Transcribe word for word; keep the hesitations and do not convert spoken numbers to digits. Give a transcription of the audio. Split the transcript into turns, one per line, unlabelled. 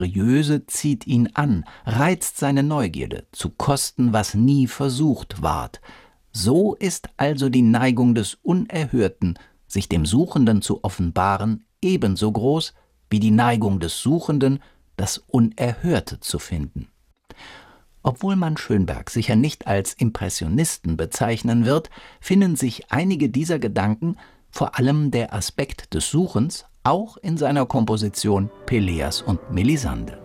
Mysteriöse zieht ihn an, reizt seine Neugierde, zu kosten, was nie versucht ward. So ist also die Neigung des Unerhörten, sich dem Suchenden zu offenbaren, ebenso groß wie die Neigung des Suchenden, das Unerhörte zu finden. Obwohl man Schönberg sicher nicht als Impressionisten bezeichnen wird, finden sich einige dieser Gedanken, vor allem der Aspekt des Suchens, auch in seiner Komposition Peleas und Melisande.